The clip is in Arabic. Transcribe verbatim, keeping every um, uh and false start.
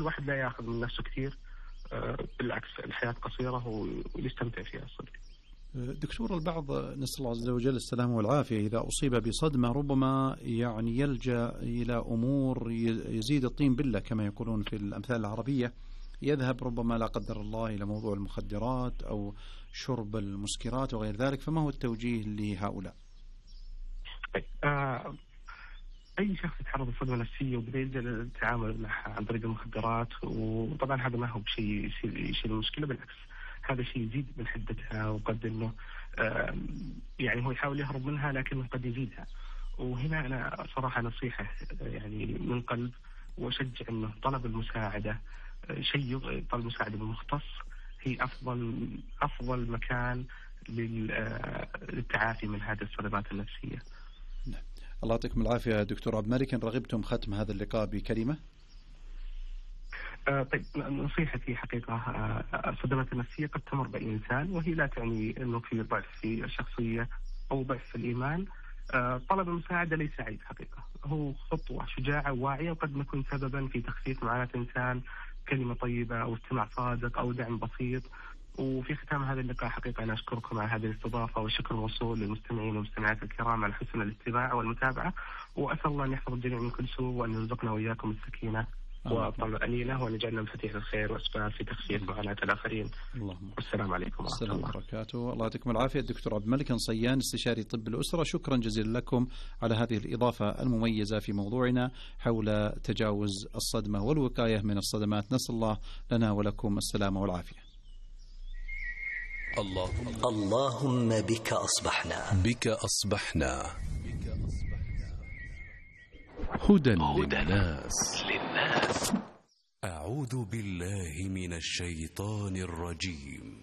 الواحد لا يأخذ من نفسه كثير، بالعكس الحياة قصيرة ويستمتع فيها الصدق. دكتور، البعض نسأل الله عز وجل السلامة والعافية إذا أصيب بصدمة ربما يعني يلجأ إلى أمور يزيد الطين بلة كما يقولون في الأمثال العربية، يذهب ربما لا قدر الله إلى موضوع المخدرات أو شرب المسكرات وغير ذلك، فما هو التوجيه لهؤلاء؟ آه أي شخص يتعرض لصدمة نفسية وبدأ يلجأ للتعامل معها عن طريق المخدرات، وطبعا هذا ما هو بشيء يشيل المشكلة، بالعكس هذا شيء يزيد من حدتها، وقد إنه آه يعني هو يحاول يهرب منها لكنه قد يزيدها. وهنا أنا صراحة نصيحة يعني من قلب، وأشجع إنه طلب المساعدة شيء طلب المساعدة بالمختص هي أفضل أفضل مكان للتعافي من هذه الصدمات النفسية. نعم. الله يعطيكم العافية دكتور عبد الملك، إن رغبتم ختم هذا اللقاء بكلمة. آه طيب، نصيحتي حقيقة آه الصدمات النفسية قد تمر بأي إنسان، وهي لا تعني أنه في ضعف في الشخصية أو ضعف في الإيمان. آه طلب المساعدة ليس عيب حقيقة، هو خطوة شجاعة واعية، وقد نكون سببا في تخفيف معاناة إنسان، كلمة طيبة أو استماع صادق أو دعم بسيط. وفي ختام هذا اللقاء حقيقة أنا أشكركم على هذه الاستضافة، والشكر موصول للمستمعين والمستمعات الكرام على حسن الاستماع والمتابعة، وأسأل الله أن يحفظ الجميع من كل سوء، وأن يرزقنا وإياكم السكينة والطلب الأنينة، وأن يجعلنا مفاتيح الخير وأسباب في تخفيف معاناة الآخرين. اللهم. والسلام عليكم ورحمة الله وبركاته. الله يعطيكم العافية الدكتور عبد الملك صيان، استشاري طب الأسرة، شكرا جزيلا لكم على هذه الإضافة المميزة في موضوعنا حول تجاوز الصدمة والوقاية من الصدمات. نسأل الله لنا ولكم السلامة والعافية. اللهم اللهم بك أصبحنا بك أصبحنا هدى للناس للناس. أعوذ بالله من الشيطان الرجيم.